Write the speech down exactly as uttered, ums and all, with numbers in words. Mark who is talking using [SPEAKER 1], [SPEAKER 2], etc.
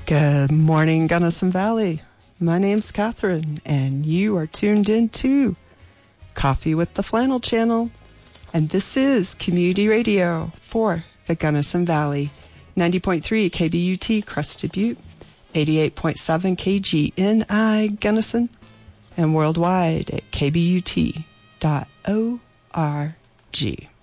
[SPEAKER 1] Good morning, Gunnison Valley. My name's Catherine, and you are tuned in to Coffee with the Flannel Channel. And this is Community Radio for the Gunnison Valley. ninety point three K B U T Crested Butte, eighty-eight point seven K G N I Gunnison, and worldwide at k b u t dot org.